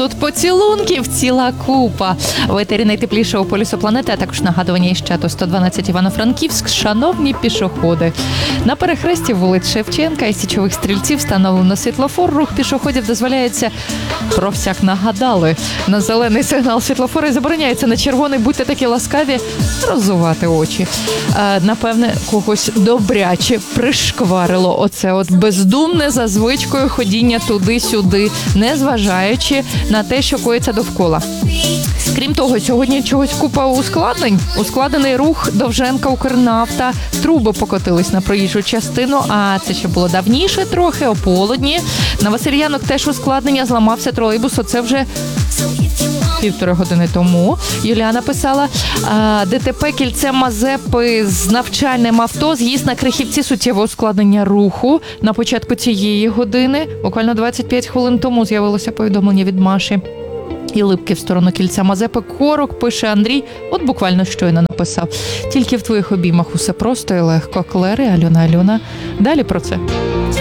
тут поцілунків ціла купа. В етері найтеплішого полюсу планети, а також нагадування із чату 112 Івано-Франківськ. Шановні пішоходи, на перехресті вулиць Шевченка і Січових Стрільців встановлено світлофор. Рух пішоходів дозволяється, про всяк нагадали, на зелений сигнал світлофори забороняється, на червоний, будьте такі ласкаві, роззувати очі. Напевне, когось добряче пришкварило оце от бездумне за звичкою ходіння туди-сюди, незважаючи на те, що коїться довкола. Крім того, сьогодні чогось купа ускладнень. Ускладений рух Довженка-Укрнафта, труби покотились на проїжджу частину, а це ще було давніше трохи, о полудні. На Васильянок теж ускладнення, зламався тролейбус, оце вже 1,5 години тому. Юліана писала, ДТП кільце Мазепи з навчальним авто, з'їзд на Крихівці, суттєве ускладнення руху. На початку цієї години, буквально 25 хвилин тому, з'явилося повідомлення від Маші і Липки в сторону кільця Мазепи. Корок, пише Андрій, от буквально щойно написав. Тільки в твоїх обіймах усе просто і легко. Клери, Альона. Далі про це.